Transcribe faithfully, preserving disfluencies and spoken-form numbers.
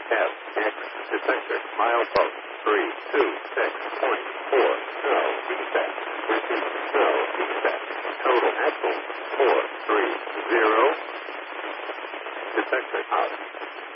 F, X, detector, milepost, three two six point four, no, reset, repeat, no, reset, total axle, four three zero, detector out.